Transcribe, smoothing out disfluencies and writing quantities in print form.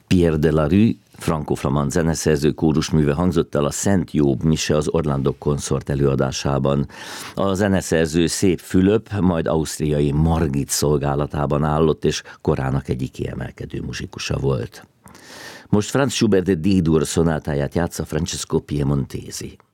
Pierre de la Rue, franco-flamand zeneszerző kórusműve hangzott el a Szent Jobb mise az Orlando Konszort előadásában. A zeneszerző Szép Fülöp, majd ausztriai Margit szolgálatában állott, és korának egyik kiemelkedő muzsikusa volt. Most Franz Schubert D-dur szonátáját játsza Francesco Piemontesi.